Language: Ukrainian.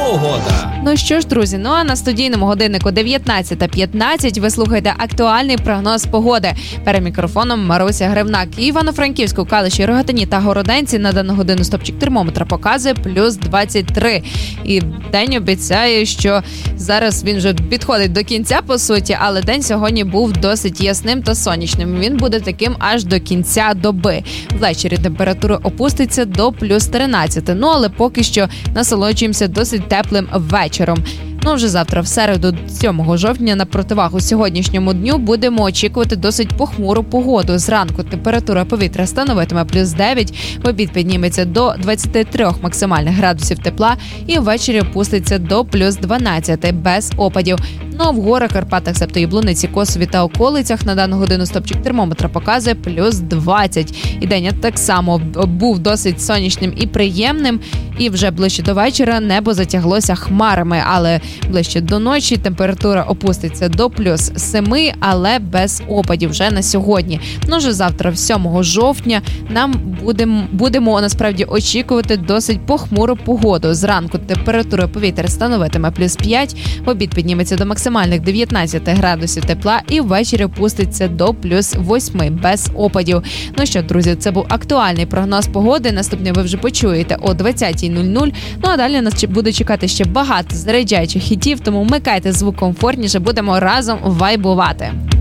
погода. Ну що ж, друзі, а на студійному годиннику 19:15 ви слухаєте актуальний прогноз погоди. Перед мікрофоном Маруся Гривнак. Івано-Франківську, Калиші, Рогатині та Городенці на дану годину стопчик термометра показує плюс 23. І день обіцяє, що зараз він вже підходить до кінця, по суті, але день сьогодні був досить ясним та сонячним. Він буде таким аж до кінця доби. Ввечері температура опуститься до плюс 13. Але поки що насолоджуємося досить теплим вечором. Вже завтра, в середу, 7 жовтня, на противагу сьогоднішньому дню будемо очікувати досить похмуру погоду. Зранку температура повітря становитиме плюс 9, в обід підніметься до 23 максимальних градусів тепла і ввечері опуститься до плюс 12, без опадів. В горах, Карпатах, себто Яблуниці, Косові та околицях на дану годину стопчик термометра показує плюс 20. І день так само був досить сонячним і приємним. І вже ближче до вечора небо затяглося хмарами, але ближче до ночі температура опуститься до плюс 7, але без опадів вже на сьогодні. Вже завтра, 7 жовтня, нам будемо насправді очікувати досить похмуру погоду. Зранку температура повітря становитиме плюс 5, в обід підніметься до максимальних 19 градусів тепла і ввечері опуститься до плюс 8, без опадів. Що, друзі, це був актуальний прогноз погоди. Наступний ви вже почуєте о 20:00. А далі нас буде чекати ще багато заряджаючих хітів, тому вмикайте звук комфортніше, будемо разом вайбувати.